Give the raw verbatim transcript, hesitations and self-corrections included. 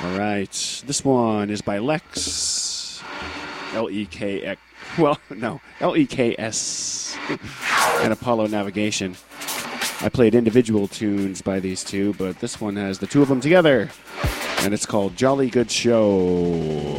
All right. This one is by Lex. L E K X. Well, no. L E K S. And Apollo Navigation. I played individual tunes by these two, but this one has the two of them together. And it's called Jolly Good Show.